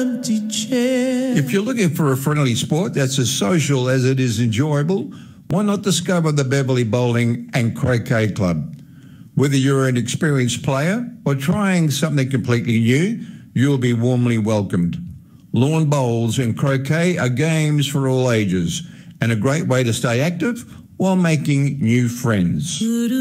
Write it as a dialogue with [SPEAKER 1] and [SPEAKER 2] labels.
[SPEAKER 1] empty chair.
[SPEAKER 2] If you're looking for a friendly sport that's as social as it is enjoyable, why not discover the Beverley Bowling and Croquet Club? Whether you're an experienced player or trying something completely new, you'll be warmly welcomed. Lawn bowls and croquet are games for all ages and a great way to stay active while making new friends.